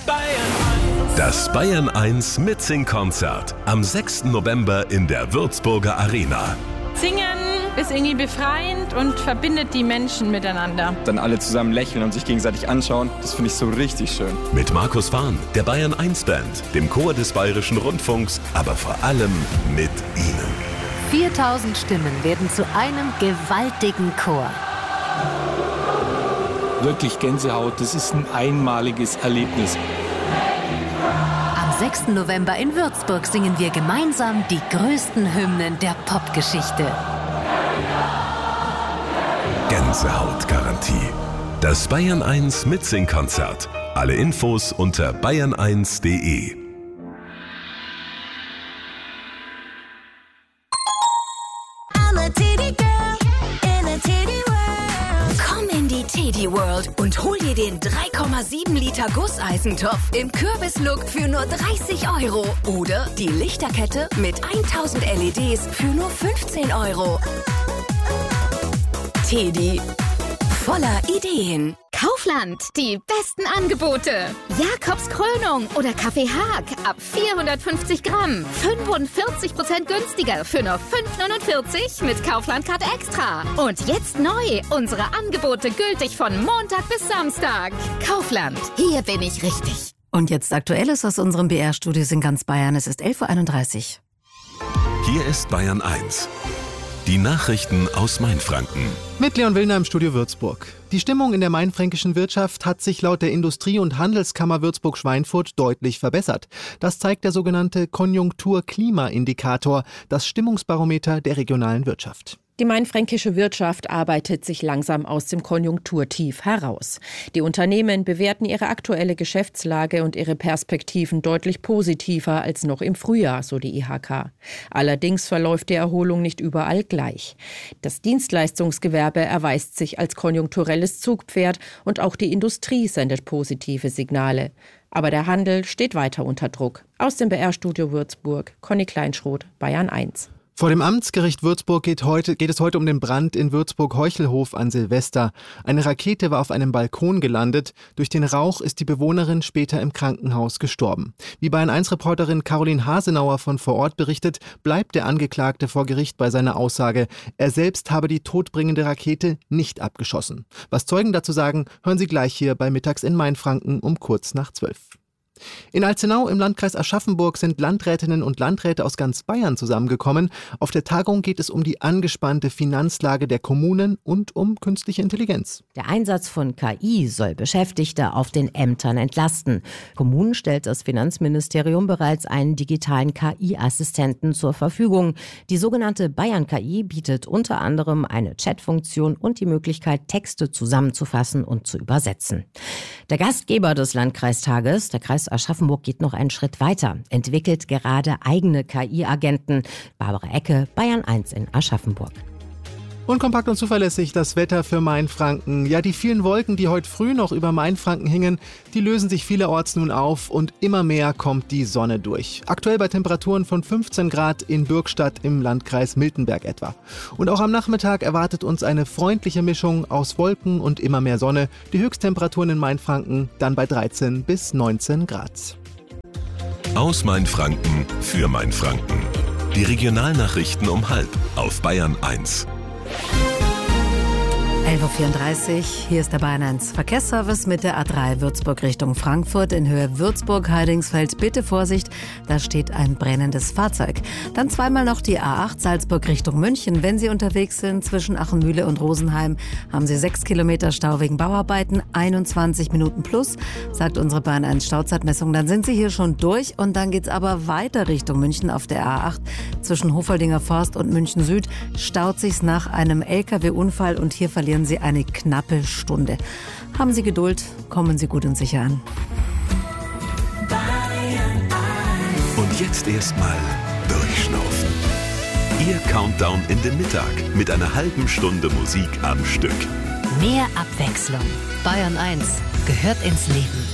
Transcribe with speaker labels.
Speaker 1: Das Bayern 1 Mitsing-Konzert am 6. November in der Würzburger Arena.
Speaker 2: Singen ist irgendwie befreiend und verbindet die Menschen miteinander.
Speaker 3: Dann alle zusammen lächeln und sich gegenseitig anschauen, das finde ich so richtig schön.
Speaker 1: Mit Markus Fahn, der Bayern 1 Band, dem Chor des Bayerischen Rundfunks, aber vor allem mit Ihnen.
Speaker 4: 4000 Stimmen werden zu einem gewaltigen Chor.
Speaker 5: Wirklich Gänsehaut, das ist ein einmaliges Erlebnis.
Speaker 4: Am 6. November in Würzburg singen wir gemeinsam die größten Hymnen der Popgeschichte.
Speaker 1: Gänsehautgarantie. Das Bayern 1 Mitsing-Konzert. Alle Infos unter bayern1.de.
Speaker 6: Komm in die Teddy World und hol dir den 3,7 Liter Gusseisentopf im Kürbislook für nur 30 € oder die Lichterkette mit 1000 LEDs für nur 15 €. Teddy, voller Ideen.
Speaker 7: Kaufland, die besten Angebote. Jakobs Krönung oder Kaffee Haag ab 450 Gramm. 45% günstiger für nur 5,49 mit Kaufland Card Extra. Und jetzt neu, unsere Angebote gültig von Montag bis Samstag. Kaufland, hier bin ich richtig.
Speaker 8: Und jetzt Aktuelles aus unserem BR-Studios in ganz Bayern. Es ist 11:31
Speaker 1: Uhr. Hier ist Bayern 1. Die Nachrichten aus Mainfranken.
Speaker 9: Mit Leon Willner im Studio Würzburg. Die Stimmung in der mainfränkischen Wirtschaft hat sich laut der Industrie- und Handelskammer Würzburg-Schweinfurt deutlich verbessert. Das zeigt der sogenannte Konjunktur-Klima-Indikator, das Stimmungsbarometer der regionalen Wirtschaft.
Speaker 10: Die mainfränkische Wirtschaft arbeitet sich langsam aus dem Konjunkturtief heraus. Die Unternehmen bewerten ihre aktuelle Geschäftslage und ihre Perspektiven deutlich positiver als noch im Frühjahr, so die IHK. Allerdings verläuft die Erholung nicht überall gleich. Das Dienstleistungsgewerbe erweist sich als konjunkturelles Zugpferd und auch die Industrie sendet positive Signale. Aber der Handel steht weiter unter Druck. Aus dem BR-Studio Würzburg, Conny Kleinschroth, Bayern 1.
Speaker 9: Vor dem Amtsgericht Würzburg geht es heute um den Brand in Würzburg-Heuchelhof an Silvester. Eine Rakete war auf einem Balkon gelandet. Durch den Rauch ist die Bewohnerin später im Krankenhaus gestorben. Wie Bayern 1-Reporterin Caroline Hasenauer von vor Ort berichtet, bleibt der Angeklagte vor Gericht bei seiner Aussage. Er selbst habe die todbringende Rakete nicht abgeschossen. Was Zeugen dazu sagen, hören Sie gleich hier bei Mittags in Mainfranken um kurz nach 12. In Alzenau im Landkreis Aschaffenburg sind Landrätinnen und Landräte aus ganz Bayern zusammengekommen. Auf der Tagung geht es um die angespannte Finanzlage der Kommunen und um künstliche Intelligenz.
Speaker 11: Der Einsatz von KI soll Beschäftigte auf den Ämtern entlasten. Kommunen stellt das Finanzministerium bereits einen digitalen KI-Assistenten zur Verfügung. Die sogenannte Bayern-KI bietet unter anderem eine Chatfunktion und die Möglichkeit, Texte zusammenzufassen und zu übersetzen. Der Gastgeber des Landkreistages, der Kreis Aschaffenburg, geht noch einen Schritt weiter, entwickelt gerade eigene KI-Agenten. Barbara Ecke, Bayern 1 in Aschaffenburg.
Speaker 9: Und kompakt und zuverlässig das Wetter für Mainfranken. Ja, die vielen Wolken, die heute früh noch über Mainfranken hingen, die lösen sich vielerorts nun auf und immer mehr kommt die Sonne durch. Aktuell bei Temperaturen von 15 Grad in Bürgstadt im Landkreis Miltenberg etwa. Und auch am Nachmittag erwartet uns eine freundliche Mischung aus Wolken und immer mehr Sonne. Die Höchsttemperaturen in Mainfranken dann bei 13 bis 19 Grad.
Speaker 1: Aus Mainfranken für Mainfranken. Die Regionalnachrichten um 12:30 auf Bayern 1.
Speaker 8: 11:34 Uhr, hier ist der Bayern 1 Verkehrsservice mit der A3 Würzburg Richtung Frankfurt in Höhe Würzburg-Heidingsfeld. Bitte Vorsicht, da steht ein brennendes Fahrzeug. Dann zweimal noch die A8 Salzburg Richtung München. Wenn Sie unterwegs sind zwischen Achenmühle und Rosenheim, haben Sie 6 Kilometer Stau wegen Bauarbeiten, 21 Minuten plus, sagt unsere Bayern 1 Stauzeitmessung. Dann sind Sie hier schon durch und dann geht's aber weiter Richtung München auf der A8. Zwischen Hofoldinger Forst und München Süd staut sich's nach einem LKW-Unfall und hier verlieren Sie eine knappe Stunde. Haben Sie Geduld, kommen Sie gut und sicher an.
Speaker 1: Und jetzt erstmal durchschnaufen. Ihr Countdown in den Mittag mit einer halben Stunde Musik am Stück.
Speaker 4: Mehr Abwechslung. Bayern 1 gehört ins Leben.